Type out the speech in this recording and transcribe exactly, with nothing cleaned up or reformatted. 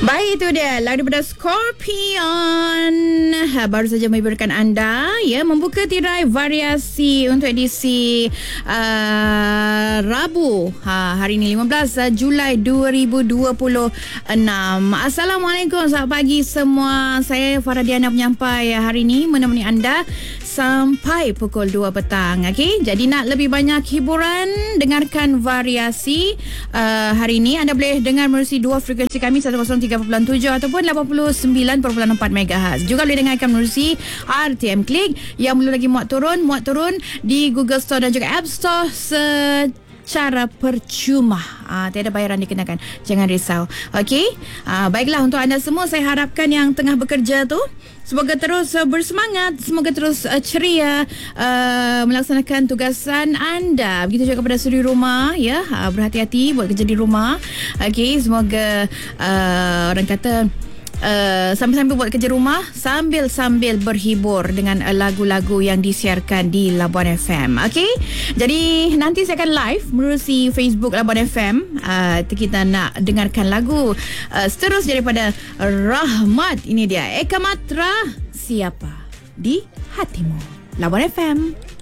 Baik, itu dia lagu daripada Scorpion. Ha, baru saja menghiburkan anda ya, membuka tirai variasi untuk edisi uh, Rabu ha, hari ini lima belas Julai dua ribu dua puluh enam. Assalamualaikum, selamat pagi semua. Saya Farah Diana penyampai hari ini menemani anda sampai pukul dua petang. Okey, jadi nak lebih banyak hiburan, dengarkan variasi uh, hari ini. Anda boleh dengar melalui dua frekuensi kami, seratus tiga perpuluhan tujuh ataupun lapan puluh sembilan perpuluhan empat megahertz. Juga boleh dengarkan melalui R T M Click yang belum lagi muat turun, muat turun di Google Store dan juga App Store secara percuma. Ah, tiada bayaran dikenakan. Jangan risau. Okey. Ah, baiklah, untuk anda semua saya harapkan yang tengah bekerja tu semoga terus uh, bersemangat, semoga terus uh, ceria uh, melaksanakan tugasan anda. Begitu juga kepada suri rumah ya. Uh, berhati-hati buat kerja di rumah. Okey, semoga uh, orang kata Uh, sambil-sambil buat kerja rumah, sambil-sambil berhibur dengan uh, lagu-lagu yang disiarkan di Labuan F M. Okey, jadi nanti saya akan live melalui Facebook Labuan F M. uh, Kita nak dengarkan lagu uh, seterusnya daripada Rahmat. Ini dia Eka Matra, Siapa di Hatimu, Labuan F M.